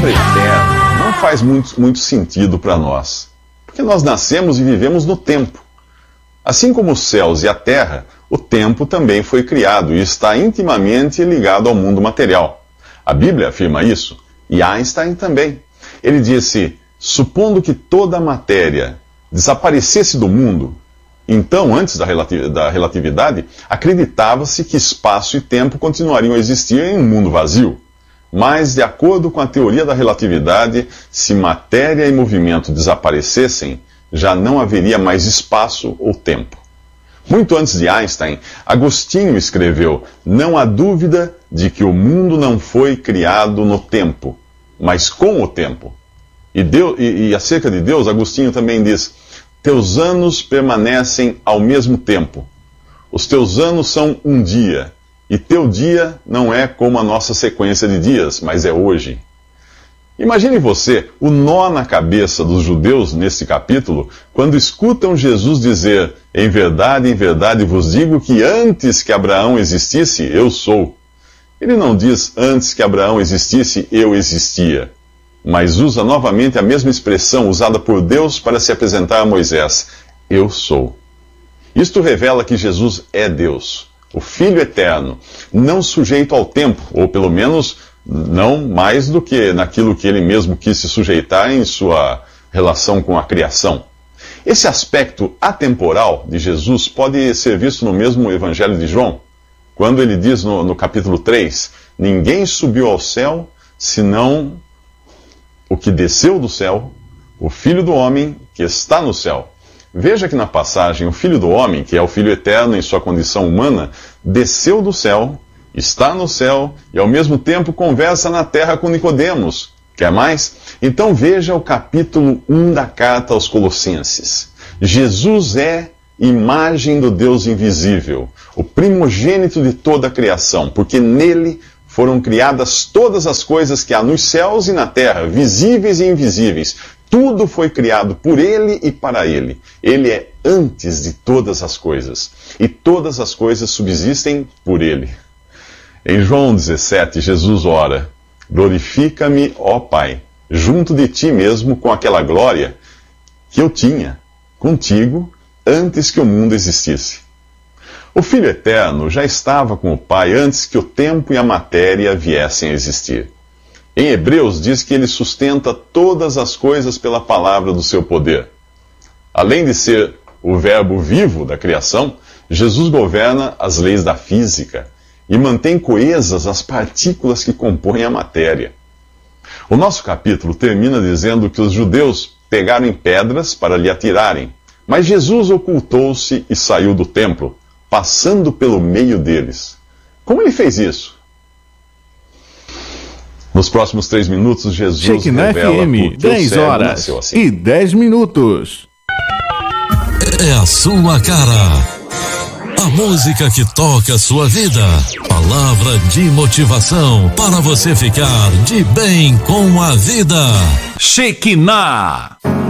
palavra eterno não faz muito sentido para nós, porque nós nascemos e vivemos no tempo. Assim como os céus e a terra, o tempo também foi criado e está intimamente ligado ao mundo material. A Bíblia afirma isso, e Einstein também. Ele disse: supondo que toda a matéria desaparecesse do mundo, então, antes da relatividade, acreditava-se que espaço e tempo continuariam a existir em um mundo vazio. Mas, de acordo com a teoria da relatividade, se matéria e movimento desaparecessem, já não haveria mais espaço ou tempo. Muito antes de Einstein, Agostinho escreveu: não há dúvida de que o mundo não foi criado no tempo, mas com o tempo. E acerca de Deus, Agostinho também diz: teus anos permanecem ao mesmo tempo. Os teus anos são um dia, e teu dia não é como a nossa sequência de dias, mas é hoje. Imagine você o nó na cabeça dos judeus nesse capítulo, quando escutam Jesus dizer: em verdade vos digo que antes que Abraão existisse, eu sou. Ele não diz: antes que Abraão existisse, eu existia. Mas usa novamente a mesma expressão usada por Deus para se apresentar a Moisés: eu sou. Isto revela que Jesus é Deus, o Filho eterno, não sujeito ao tempo, ou pelo menos não mais do que naquilo que ele mesmo quis se sujeitar em sua relação com a criação. Esse aspecto atemporal de Jesus pode ser visto no mesmo Evangelho de João, quando ele diz no capítulo 3, ninguém subiu ao céu, senão o que desceu do céu, o Filho do Homem que está no céu. Veja que na passagem, o Filho do Homem, que é o Filho eterno em sua condição humana, desceu do céu, está no céu e ao mesmo tempo conversa na terra com Nicodemos. Quer mais? Então veja o capítulo 1 da carta aos Colossenses. Jesus é imagem do Deus invisível, o primogênito de toda a criação, porque nele foram criadas todas as coisas que há nos céus e na terra, visíveis e invisíveis. Tudo foi criado por ele e para ele. Ele é antes de todas as coisas, e todas as coisas subsistem por ele. Em João 17, Jesus ora: glorifica-me, ó Pai, junto de ti mesmo com aquela glória que eu tinha contigo antes que o mundo existisse. O Filho Eterno já estava com o Pai antes que o tempo e a matéria viessem a existir. Em Hebreus diz que ele sustenta todas as coisas pela palavra do seu poder. Além de ser o verbo vivo da criação, Jesus governa as leis da física e mantém coesas as partículas que compõem a matéria. O nosso capítulo termina dizendo que os judeus pegaram em pedras para lhe atirarem, mas Jesus ocultou-se e saiu do templo, passando pelo meio deles. Como ele fez isso? Nos próximos 3 minutos, Jesus revela FM, 10 horas assim. e 10 minutos. É a sua cara. A música que toca a sua vida. Palavra de motivação para você ficar de bem com a vida. Shekinah.